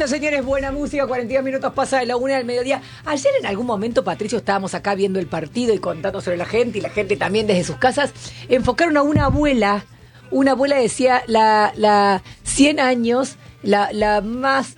Bueno, señores, buena música, 42 minutos pasa de la 1 del mediodía. Ayer en algún momento, Patricio, estábamos acá viendo el partido y contando sobre la gente, y la gente también desde sus casas enfocaron a una abuela. Una abuela decía, la 100 años, la más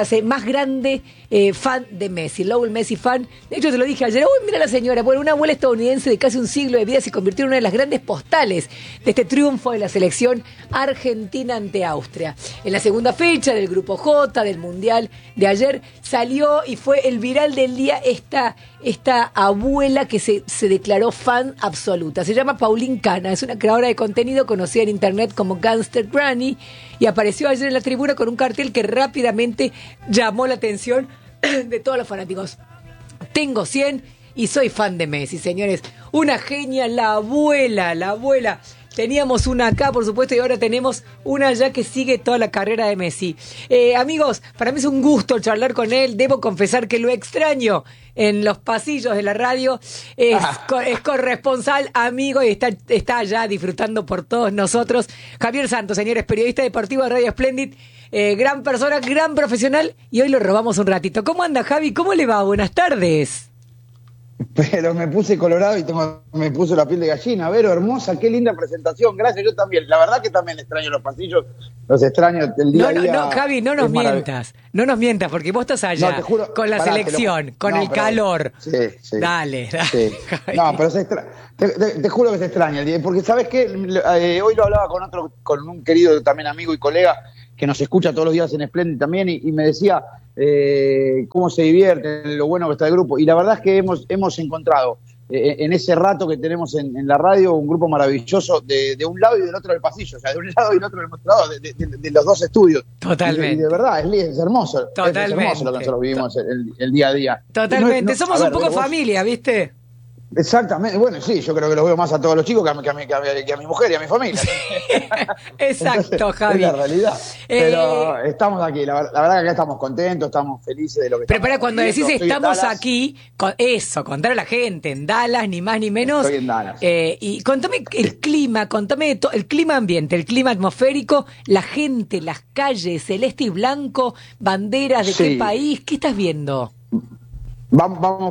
grande fan de Messi, Lowell Messi fan. De hecho, te lo dije ayer, uy, mira la señora, bueno, una abuela estadounidense de casi un siglo de vida se convirtió en una de las grandes postales de este triunfo de la selección argentina ante Austria. En la segunda fecha del Grupo J del Mundial de ayer salió y fue el viral del día esta abuela que se declaró fan absoluta. Se llama Pauline Cana, es una creadora de contenido conocida en internet como Gangster Granny, y apareció ayer en la tribuna con un cartel que rápidamente llamó la atención de todos los fanáticos. Tengo 100 y soy fan de Messi, señores. Una genia, la abuela. Teníamos una acá, por supuesto, y ahora tenemos una ya que sigue toda la carrera de Messi. Amigos, para mí es un gusto charlar con él. Debo confesar que lo extraño en los pasillos de la radio. Es corresponsal, amigo, y está allá disfrutando por todos nosotros. Javier Santos, señores, periodista deportivo de Radio Splendid. Gran persona, gran profesional, y hoy lo robamos un ratito. ¿Cómo anda, Javi? ¿Cómo le va? Buenas tardes. Pero me puse colorado y me puso la piel de gallina. Vero, hermosa, qué linda presentación. Gracias, yo también. La verdad que también extraño los pasillos, los extraño el día a día. No, Javi, no nos mientas. No nos mientas, porque vos estás allá, te juro, con la selección, con el calor. Sí. Dale. Sí. No, pero te juro que se extraña. Porque, ¿sabes qué? Hoy lo hablaba con un querido también amigo y colega que nos escucha todos los días en Splendid también, y me decía cómo se divierte, lo bueno que está el grupo. Y la verdad es que hemos encontrado en ese rato que tenemos en la radio un grupo maravilloso de un lado y del otro del pasillo, o sea, de un lado y del otro del mostrador, de los dos estudios. Totalmente. Y de verdad, es hermoso. Totalmente. Es hermoso lo que nosotros vivimos el día a día. Totalmente. Somos un poco familia, ¿viste? Exactamente, bueno, sí, yo creo que los veo más a todos los chicos que a mi mujer y a mi familia. Exacto. Entonces, Javi. Es la realidad. Pero estamos aquí, la verdad que acá estamos contentos, estamos felices de lo que Pero estamos cuando viviendo. decís estamos aquí, contar a la gente, en Dallas, ni más ni menos. Estoy en Dallas. Y contame el clima, el clima ambiente, el clima atmosférico, la gente, las calles, celeste y blanco, banderas de qué país, ¿qué estás viendo? Vamos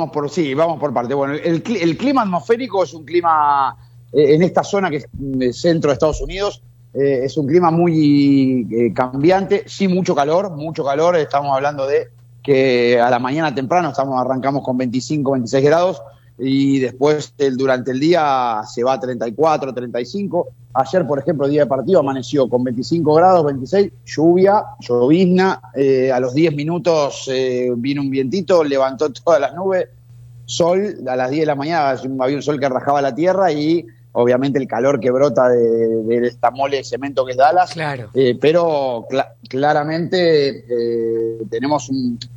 por parte. Bueno, el clima atmosférico es un clima en esta zona que es el centro de Estados Unidos, es un clima muy cambiante, sí, mucho calor, estamos hablando de que a la mañana temprano arrancamos con 25, 26 grados, y después durante el día se va a 34, 35. Ayer, por ejemplo, el día de partido amaneció con 25 grados, 26, llovizna, a los 10 minutos vino un vientito, levantó todas las nubes, sol, a las 10 de la mañana había un sol que rajaba la tierra y obviamente el calor que brota de esta mole de cemento que es Dallas. Claro. Pero claramente tenemos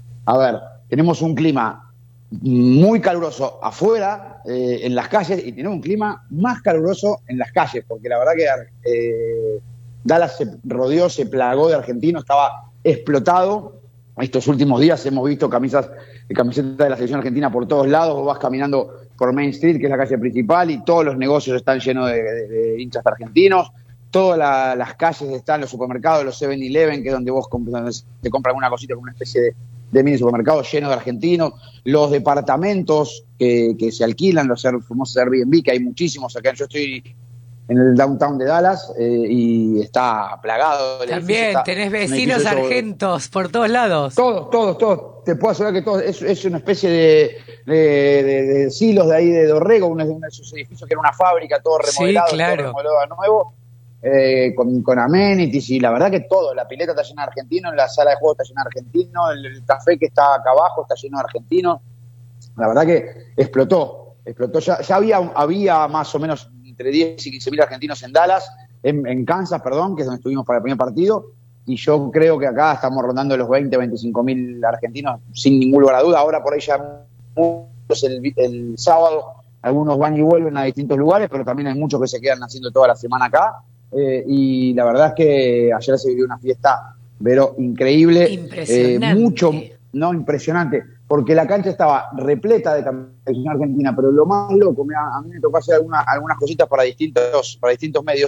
un clima muy caluroso afuera, en las calles, y tenemos un clima más caluroso en las calles, porque la verdad que Dallas se plagó de argentinos, estaba explotado. Estos últimos días hemos visto camisetas de la selección argentina por todos lados. Vos vas caminando por Main Street, que es la calle principal, y todos los negocios están llenos de hinchas argentinos. Todas las calles están, los supermercados, los 7-Eleven, que es donde donde te compran alguna cosita, como una especie de mini supermercado lleno de argentinos, los departamentos que se alquilan, los famosos Airbnb, que hay muchísimos acá. Yo estoy en el downtown de Dallas y está plagado. También tenés vecinos argentos por todos lados. Todos. Te puedo asegurar que todo es una especie de silos de ahí de Dorrego, uno de esos edificios que era una fábrica, todo remodelado, sí, claro. todo remodelado de nuevo. Con amenities, y la verdad que todo, la pileta está llena de argentinos, la sala de juego está llena de argentinos, el café que está acá abajo está lleno de argentinos. La verdad que explotó, ya había más o menos entre 10 y 15 mil argentinos en Dallas, en Kansas, perdón, que es donde estuvimos para el primer partido, y yo creo que acá estamos rondando los 20, 25 mil argentinos sin ningún lugar a duda. Ahora por ahí ya muchos el sábado, algunos van y vuelven a distintos lugares, pero también hay muchos que se quedan haciendo toda la semana acá. Y la verdad es que ayer se vivió una fiesta, pero increíble. Impresionante. Impresionante, porque la cancha estaba repleta de selección argentina, pero lo más loco, a mí me tocó hacer algunas cositas para distintos medios,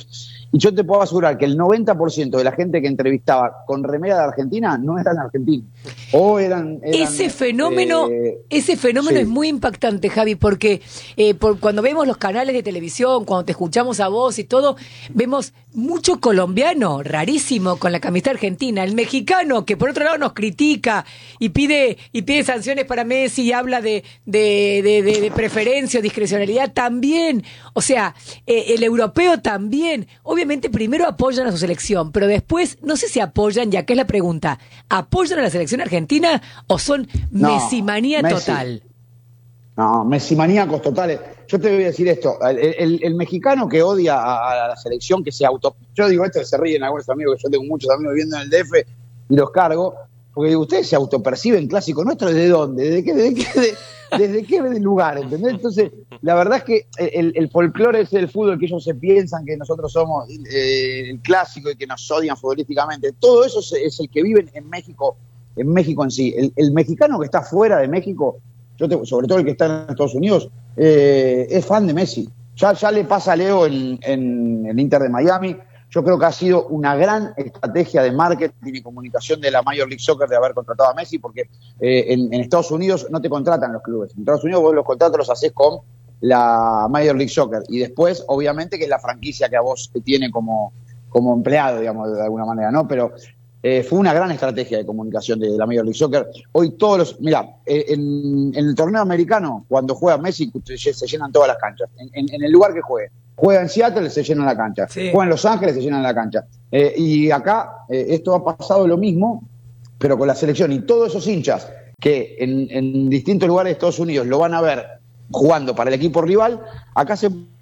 Y yo te puedo asegurar que el 90% de la gente que entrevistaba con remera de Argentina no eran argentinos. O eran ese fenómeno sí. es muy impactante, Javi, porque cuando vemos los canales de televisión, cuando te escuchamos a vos y todo, vemos mucho colombiano, rarísimo, con la camiseta argentina. El mexicano, que por otro lado nos critica y pide sanciones para Messi y habla de preferencia o discrecionalidad también. O sea, el europeo también. Obviamente primero apoyan a su selección, pero después no sé si apoyan, ya que es la pregunta, ¿apoyan a la selección argentina o son Messimanía total? No, Messimaníacos totales. Yo te voy a decir esto, el mexicano que odia a la selección, que se yo digo esto, se ríen algunos amigos, que yo tengo muchos amigos viviendo en el DF y los cargo, porque digo, ustedes se autoperciben clásico nuestro, ¿desde dónde? ¿Desde qué lugar? ¿Entendés? Entonces, la verdad es que el folclore es el fútbol que ellos se piensan que nosotros somos el clásico y que nos odian futbolísticamente. Todo eso es el que viven en México en sí. El mexicano que está fuera de México, sobre todo el que está en Estados Unidos, es fan de Messi. Ya le pasa a Leo en el Inter de Miami. Yo creo que ha sido una gran estrategia de marketing y comunicación de la Major League Soccer de haber contratado a Messi, porque en Estados Unidos no te contratan los clubes. En Estados Unidos vos los contratos los haces con la Major League Soccer. Y después, obviamente, que es la franquicia que a vos te tiene como empleado, digamos, de alguna manera, ¿no? Pero fue una gran estrategia de comunicación de la Major League Soccer. Hoy mirá, en el torneo americano, cuando juega Messi, se llenan todas las canchas. En el lugar que juegue. Juega en Seattle, se llena la cancha. Sí. Juega en Los Ángeles, se llena la cancha. Y acá esto ha pasado lo mismo, pero con la selección. Y todos esos hinchas que en distintos lugares de Estados Unidos lo van a ver jugando para el equipo rival, acá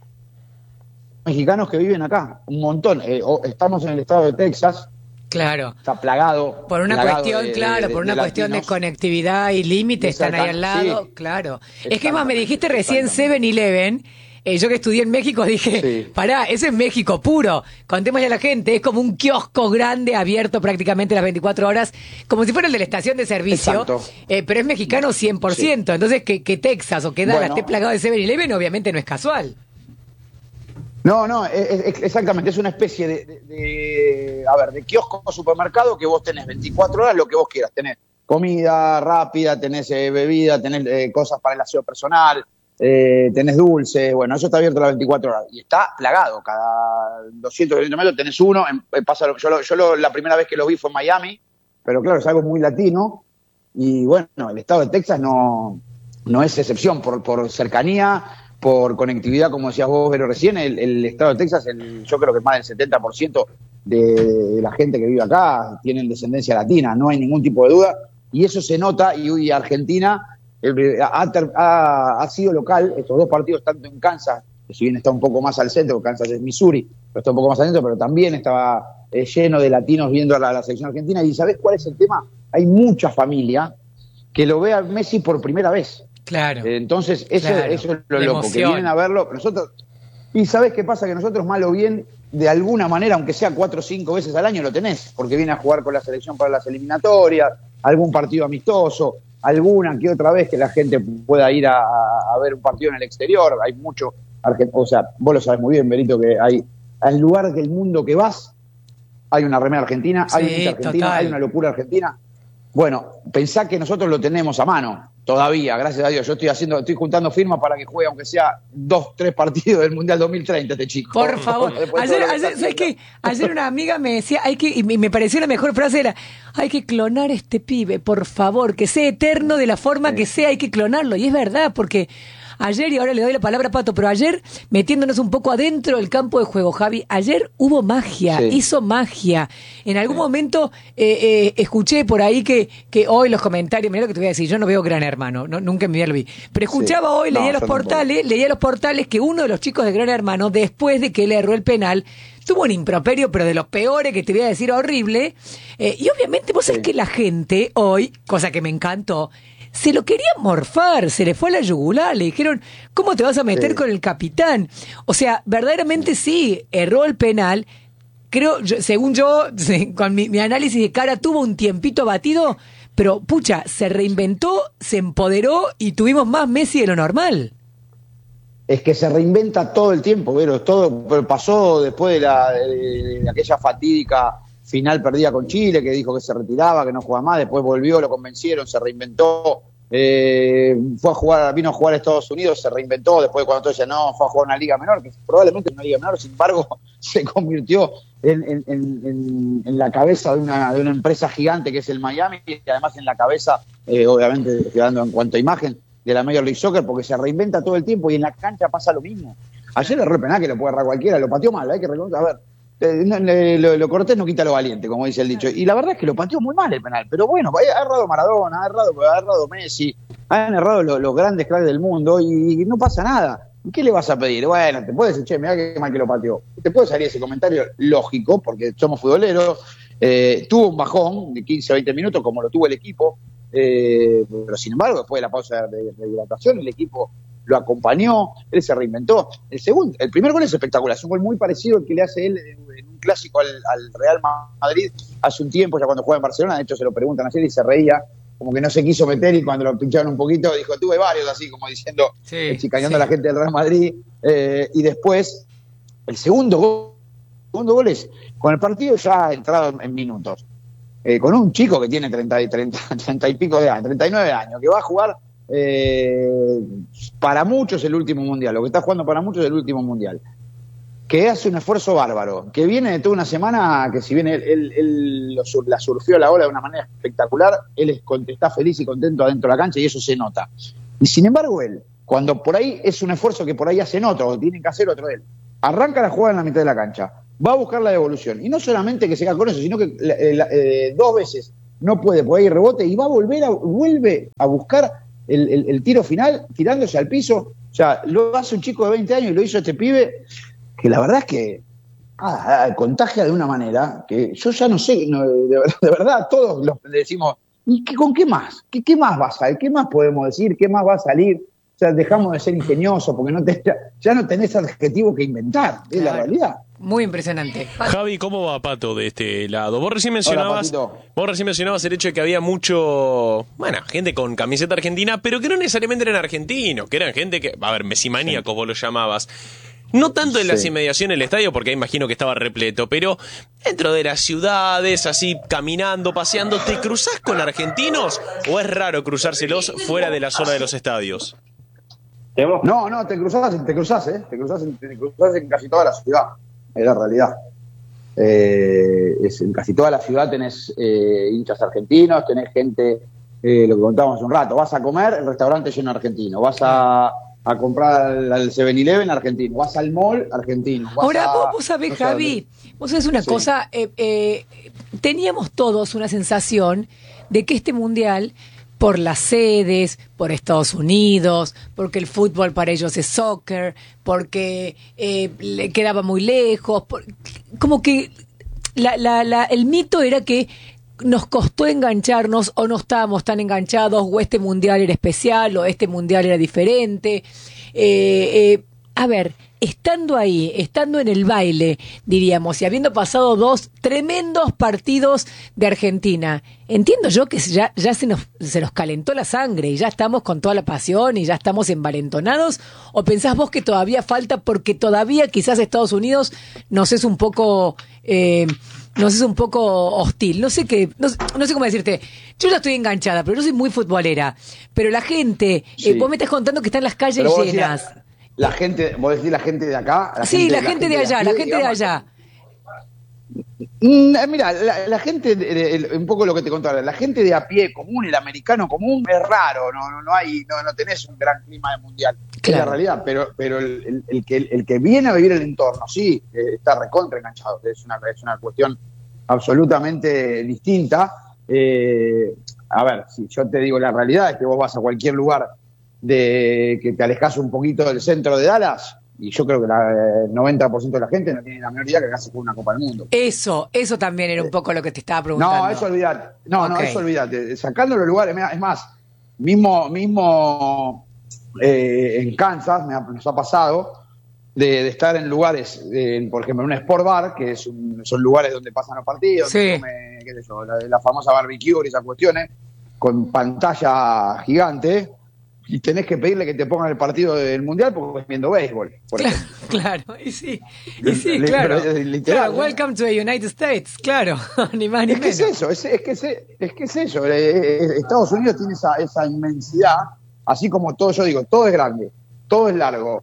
mexicanos que viven acá, un montón. Estamos en el estado de Texas. Claro. Está plagado. Por una cuestión, por una cuestión de conectividad y límite, están ahí al lado, sí. Claro. Es que más me dijiste recién 7-Eleven. Yo que estudié en México dije, sí. Pará, ese es México puro. Contémosle a la gente, es como un kiosco grande abierto prácticamente las 24 horas, como si fuera el de la estación de servicio, pero es mexicano 100%. Sí. Entonces, que Texas o que Dallas esté plagado de 7-Eleven, obviamente no es casual. No, exactamente, es una especie de kiosco o supermercado que vos tenés 24 horas lo que vos quieras. Tenés comida rápida, tenés bebida, tenés cosas para el aseo personal, tenés dulces, bueno, eso está abierto las 24 horas y está plagado, cada 200 metros tenés uno. Yo la primera vez que lo vi fue en Miami, pero claro, es algo muy latino y bueno, el estado de Texas no es excepción por cercanía, por conectividad, como decías vos, Vero, recién. El estado de Texas, yo creo que más del 70% de la gente que vive acá tienen descendencia latina, no hay ningún tipo de duda, y eso se nota, y Argentina ha sido local, estos dos partidos, tanto en Kansas, que si bien está un poco más al centro, Kansas es Missouri, pero está un poco más al centro, pero también estaba lleno de latinos viendo a la selección argentina. ¿Y sabés cuál es el tema? Hay mucha familia que lo ve a Messi por primera vez. Claro. Entonces, eso es lo loco, que vienen a verlo. Nosotros, y ¿sabés qué pasa? Que nosotros, mal o bien, de alguna manera, aunque sea 4 o 5 veces al año, lo tenés, porque viene a jugar con la selección para las eliminatorias, algún partido amistoso, alguna que otra vez que la gente pueda ir a ver un partido en el exterior. Hay mucho, o sea, vos lo sabés muy bien, Berito, que hay, al lugar del mundo que vas, hay una remera argentina, hay una hincha argentina, total. Hay una locura argentina. Bueno, pensá que nosotros lo tenemos a mano, todavía, gracias a Dios. Yo estoy juntando firmas para que juegue, aunque sea 2, 3 partidos del Mundial 2030, este chico. Por favor. ¿Sabes qué? Ayer una amiga me decía, y me pareció la mejor frase era, hay que clonar a este pibe, por favor, que sea eterno de la forma que sea, hay que clonarlo. Y es verdad, porque ayer, y ahora le doy la palabra a Pato, pero ayer, metiéndonos un poco adentro del campo de juego, Javi, ayer hubo magia, hizo magia. En algún momento escuché por ahí que hoy los comentarios, mirá lo que te voy a decir, yo no veo Gran Hermano, nunca en mi vida lo vi, pero escuchaba hoy, leía los portales que uno de los chicos de Gran Hermano, después de que él erró el penal, tuvo un improperio, pero de los peores, que te voy a decir, horrible, y obviamente vos sabés que la gente hoy, cosa que me encantó, se lo quería morfar, se le fue a la yugular, le dijeron, ¿cómo te vas a meter con el capitán? O sea, verdaderamente sí, erró el penal, creo, según yo, con mi análisis de cara, tuvo un tiempito batido, pero pucha, se reinventó, se empoderó y tuvimos más Messi de lo normal. es que se reinventa todo el tiempo, pero todo pasó después de aquella fatídica final perdida con Chile, que dijo que se retiraba, que no jugaba más, después volvió, lo convencieron, se reinventó, vino a jugar a Estados Unidos, se reinventó, después cuando todos decían, no, fue a jugar una liga menor, que probablemente una liga menor, sin embargo, se convirtió en la cabeza de una empresa gigante que es el Miami, y además en la cabeza, obviamente, quedando en cuanto a imagen, de la Major League Soccer, porque se reinventa todo el tiempo y en la cancha pasa lo mismo. Ayer erró el penal, que lo puede errar cualquiera, lo pateó mal, hay que reconocer, a ver, lo cortés no quita lo valiente, como dice el dicho, y la verdad es que lo pateó muy mal el penal, pero bueno, ha errado Maradona, ha errado Messi, han errado los grandes cracks del mundo y no pasa nada. ¿Qué le vas a pedir? Bueno, te puedes decir, che, mirá qué mal que lo pateó. Te puede salir ese comentario lógico, porque somos futboleros, tuvo un bajón de 15 o 20 minutos, como lo tuvo el equipo, pero sin embargo, después de la pausa de hidratación, el equipo lo acompañó, él se reinventó. El primer gol es espectacular, es un gol muy parecido al que le hace él en un clásico al Real Madrid hace un tiempo, ya cuando juega en Barcelona. De hecho se lo preguntan ayer y se reía, como que no se quiso meter, y cuando lo pincharon un poquito dijo, tuve varios, así como diciendo, chicaneando a la gente del Real Madrid. Y después el segundo gol es con el partido ya entrado en minutos, con un chico que tiene 30 y pico de años, 39 años, que va a jugar para muchos el último mundial, lo que está jugando para muchos el último mundial, que hace un esfuerzo bárbaro, que viene de toda una semana, que si bien él la surfió la ola de una manera espectacular, él está feliz y contento adentro de la cancha y eso se nota. Y sin embargo él, cuando por ahí es un esfuerzo que por ahí hacen otros, o tienen que hacer otro él, arranca la jugada en la mitad de la cancha, va a buscar la devolución, y no solamente que se queda con eso, sino que 2 veces no puede, por ahí rebote, y vuelve a buscar el tiro final, tirándose al piso. O sea, lo hace un chico de 20 años y lo hizo este pibe, que la verdad es que contagia de una manera que yo ya no sé, de verdad, todos le decimos, ¿y con qué más? ¿Qué más va a salir? ¿Qué más podemos decir? ¿Qué más va a salir? O sea, dejamos de ser ingeniosos porque ya no tenés adjetivo que inventar, es la realidad. Muy impresionante. Javi, ¿cómo va Pato de este lado? Vos recién mencionabas el hecho de que había gente con camiseta argentina, pero que no necesariamente eran argentinos, que eran gente que, Messi maníacos vos lo llamabas. No tanto en las inmediaciones del estadio, porque imagino que estaba repleto, pero dentro de las ciudades, así caminando, paseando, ¿te cruzás con argentinos o es raro cruzárselos fuera de la zona de los estadios? No, te cruzás en casi toda la ciudad, es la realidad. En casi toda la ciudad tenés hinchas argentinos, tenés gente, lo que contábamos hace un rato, vas a comer, el restaurante lleno de argentinos, vas a comprar al 7-Eleven argentino, vas al mall argentino. Ahora, vos sabés, Javi, vos sabés una cosa, teníamos todos una sensación de que este mundial, por las sedes, por Estados Unidos, porque el fútbol para ellos es soccer, porque le quedaba muy lejos, como que el mito era que nos costó engancharnos o no estábamos tan enganchados, o este mundial era especial o este mundial era diferente. A ver, estando ahí, estando en el baile, diríamos, y habiendo pasado 2 tremendos partidos de Argentina, entiendo yo que ya se nos calentó la sangre y ya estamos con toda la pasión y ya estamos envalentonados, o pensás vos que todavía falta porque todavía quizás Estados Unidos nos es un poco hostil, no sé cómo decirte. Yo ya estoy enganchada, pero yo soy muy futbolera, pero la gente, vos me estás contando que están las calles llenas. La gente, vos decís la gente de acá. La gente de allá. Mira, la gente, un poco lo que te contaba, la gente de a pie común, el americano común, es raro, no tenés un gran clima de mundial, claro. Es la realidad, pero el que viene a vivir el entorno, sí, está recontra enganchado, es una cuestión absolutamente distinta. A ver, si yo te digo la realidad, es que vos vas a cualquier lugar que te alejás un poquito del centro de Dallas, y yo creo que el 90% de la gente no tiene la menor idea que acá se juega una Copa del Mundo. Eso también era un poco lo que te estaba preguntando. No, eso olvidate. Eso olvidate. Sacando los lugares, es más, mismo en Kansas nos ha pasado de estar en lugares, por ejemplo, en un sport bar, que son lugares donde pasan los partidos, sí. Qué sé yo, la famosa barbecue y esas cuestiones, con pantalla gigante. y tenés que pedirle que te pongan el partido del Mundial porque estás viendo béisbol, por ejemplo. Claro, y sí, claro. Literal, claro, welcome to the United States, claro, ni más ni menos. Es que es eso. Estados Unidos tiene esa inmensidad, así como todo, yo digo, todo es grande, todo es largo.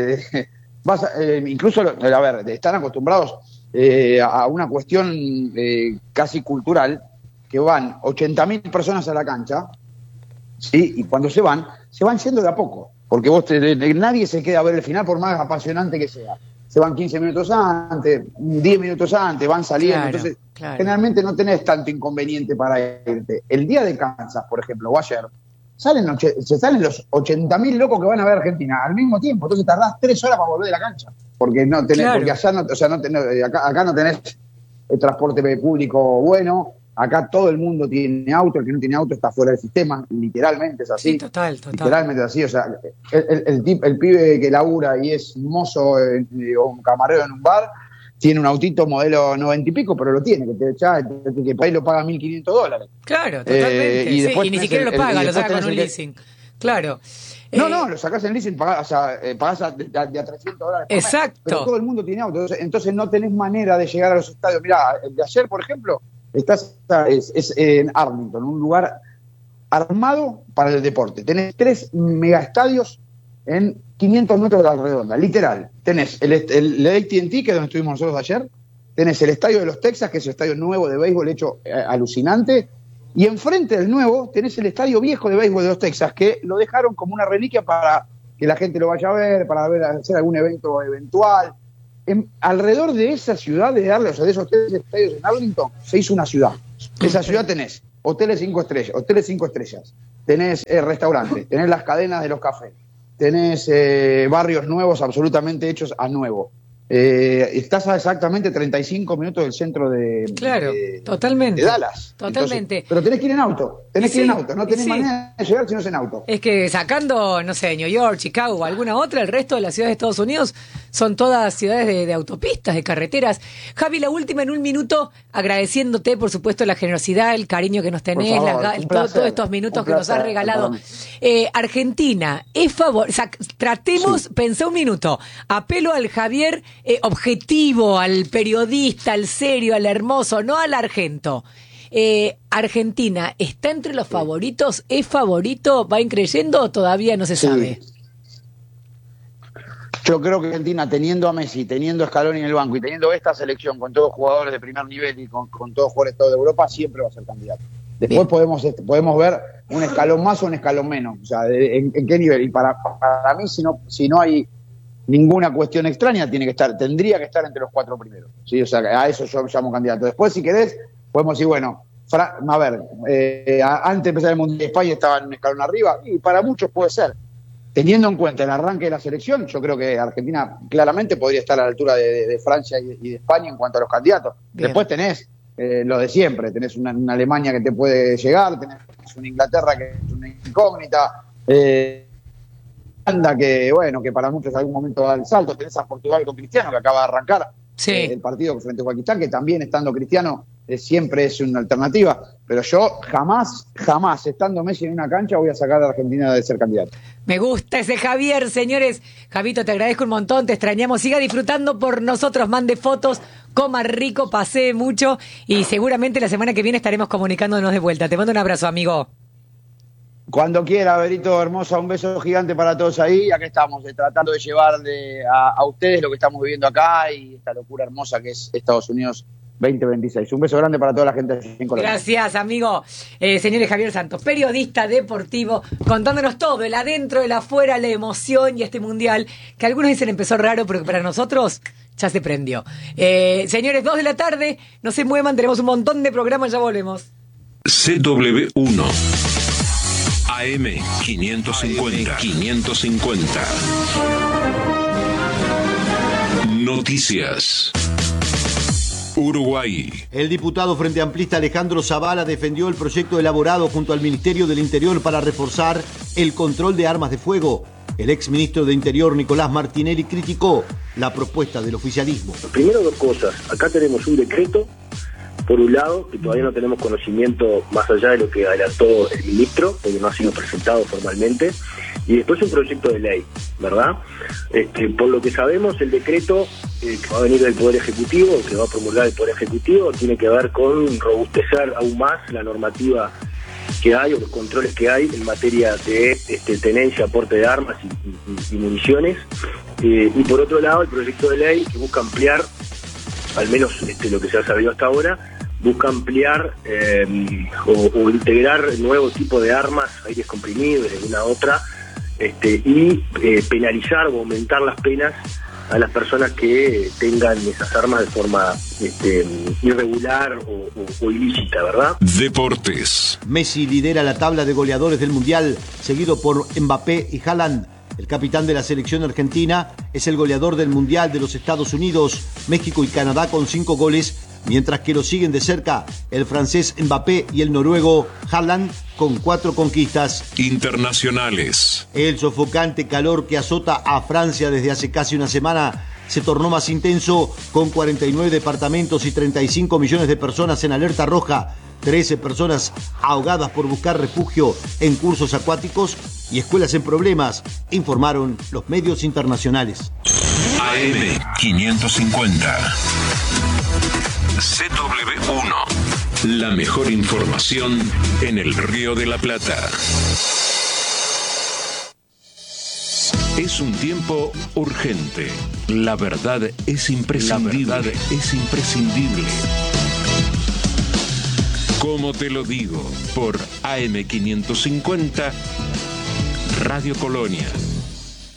Incluso, a ver, están acostumbrados a una cuestión casi cultural, que van 80.000 personas a la cancha, ¿sí? Y cuando se van yendo de a poco, porque nadie se queda a ver el final por más apasionante que sea. Se van 15 minutos antes, 10 minutos antes, van saliendo, entonces generalmente no tenés tanto inconveniente para irte. El día de Kansas, por ejemplo, o ayer, salen los 80.000 locos que van a ver Argentina al mismo tiempo, entonces tardás 3 horas para volver de la cancha, porque no tenés, porque allá no, o sea, no tenés, acá no tenés el transporte público bueno. Acá todo el mundo tiene auto, el que no tiene auto está fuera del sistema, literalmente es así. Sí, total. Literalmente es así, o sea, el pibe que labura y es mozo o un camarero en un bar, tiene un autito modelo 90 y pico, pero lo tiene, que por ahí lo paga $1.500. Claro, totalmente. Y ni siquiera lo paga, lo saca con un leasing. Claro. No, lo sacás en leasing, pagás a $300. Exacto. Pero todo el mundo tiene auto, entonces no tenés manera de llegar a los estadios. Mirá, el de ayer, por ejemplo, es en Arlington, un lugar armado para el deporte. Tenés 3 megaestadios en 500 metros de la redonda, literal. Tenés el AT&T, que es donde estuvimos nosotros ayer. Tenés el estadio de los Texas, que es el estadio nuevo de béisbol hecho alucinante. Y enfrente del nuevo tenés el estadio viejo de béisbol de los Texas, que lo dejaron como una reliquia para que la gente lo vaya a ver, hacer algún evento eventual. Alrededor de esa ciudad de esos 3 estadios en Arlington, se hizo una ciudad. Esa ciudad tenés hoteles 5 estrellas, tenés restaurantes, tenés las cadenas de los cafés, tenés barrios nuevos absolutamente hechos a nuevo. Estás a exactamente 35 minutos del centro totalmente, de Dallas. Totalmente. Entonces, pero tenés que ir en auto, no tenés manera de llegar si no es en auto. Es que sacando, no sé, New York, Chicago o alguna otra, el resto de las ciudades de Estados Unidos son todas ciudades de autopistas, de carreteras. Javi, la última en un minuto, agradeciéndote, por supuesto, la generosidad, el cariño que nos tenés, todos estos minutos que nos has regalado. Argentina, es pensé un minuto, apelo al Javier objetivo, al periodista, al serio, al hermoso, no al argento. Argentina, ¿está entre los favoritos? ¿Es favorito? ¿Va increyendo o todavía no se sabe? Yo creo que Argentina, teniendo a Messi, teniendo a Scaloni en el banco y teniendo esta selección con todos jugadores de primer nivel y con todos jugadores de toda Europa, siempre va a ser candidato. Después podemos ver un escalón más o un escalón menos. O sea, en qué nivel. Y para mí, si no hay ninguna cuestión extraña, tendría que estar entre los 4 primeros. ¿Sí? O sea, a eso yo llamo candidato. Después, si querés, podemos decir, bueno, antes de empezar el Mundial de España estaba en un escalón arriba, y para muchos puede ser. Teniendo en cuenta el arranque de la selección, yo creo que Argentina claramente podría estar a la altura de Francia y de España en cuanto a los candidatos. Bien. Después tenés lo de siempre, tenés una Alemania que te puede llegar, tenés una Inglaterra que es una incógnita, que para muchos en algún momento da el salto, tenés a Portugal con Cristiano que acaba de arrancar el partido frente a Pakistán, que también estando Cristiano siempre es una alternativa, pero yo jamás, estando Messi en una cancha, voy a sacar a Argentina de ser candidato. Me gusta ese Javier, señores. Javito, te agradezco un montón, te extrañamos. Siga disfrutando por nosotros, mande fotos, coma rico, pasee mucho y seguramente la semana que viene estaremos comunicándonos de vuelta. Te mando un abrazo, amigo. Cuando quiera, Berito, hermosa, un beso gigante para todos ahí. Acá estamos, tratando de llevarle a ustedes lo que estamos viviendo acá y esta locura hermosa que es Estados Unidos 2026. Un beso grande para toda la gente en Colombia. Gracias, amigo. Señores, Javier Santos, periodista deportivo, contándonos todo, el adentro, el afuera, la emoción y este mundial, que algunos dicen empezó raro, pero que para nosotros ya se prendió. Señores, 2 de la tarde, no se muevan, tenemos un montón de programas, ya volvemos. CW1 AM 550. Noticias. Uruguay. El diputado Frente Amplista Alejandro Zavala defendió el proyecto elaborado junto al Ministerio del Interior para reforzar el control de armas de fuego. El exministro de Interior Nicolás Martinelli criticó la propuesta del oficialismo. Primero, 2 cosas. Acá tenemos un decreto, por un lado, que todavía no tenemos conocimiento más allá de lo que adelantó el ministro, porque no ha sido presentado formalmente. y después un proyecto de ley, ¿verdad? Por lo que sabemos, el decreto que va a venir del Poder Ejecutivo, que va a promulgar el Poder Ejecutivo, tiene que ver con robustecer aún más la normativa que hay o los controles que hay en materia de tenencia, aporte de armas y municiones. Y por otro lado, el proyecto de ley que busca ampliar, al menos lo que se ha sabido hasta ahora, busca ampliar o integrar nuevo tipo de armas, aires comprimidos, una otra, y penalizar o aumentar las penas a las personas que tengan esas armas de forma irregular o ilícita, ¿verdad? Deportes. Messi lidera la tabla de goleadores del Mundial, seguido por Mbappé y Haaland. El capitán de la selección argentina es el goleador del Mundial de los Estados Unidos, México y Canadá con 5 goles, mientras que lo siguen de cerca el francés Mbappé y el noruego Haaland con 4 conquistas. Internacionales. El sofocante calor que azota a Francia desde hace casi una semana se tornó más intenso, con 49 departamentos y 35 millones de personas en alerta roja, 13 personas ahogadas por buscar refugio en cursos acuáticos y escuelas en problemas, informaron los medios internacionales. AM 550. CW1. La mejor información en el Río de la Plata. Es un tiempo urgente. La verdad es imprescindible. Como te lo digo, por AM 550, Radio Colonia.